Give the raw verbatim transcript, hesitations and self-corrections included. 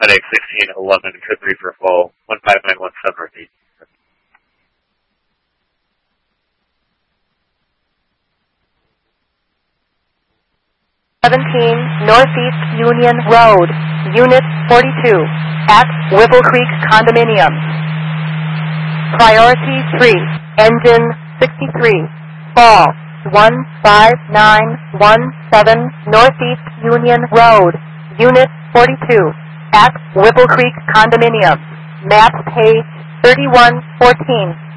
FedEx sixteen eleven, code three for fall, one five nine one seven Northeast. seventeen Northeast Union Road, Unit forty-two, at Whipple Creek Condominium. Priority three, engine sixty-three, fall, one five nine one seven Northeast Union Road, Unit forty-two, at Whipple Creek Condominium. Map page thirty-one fourteen.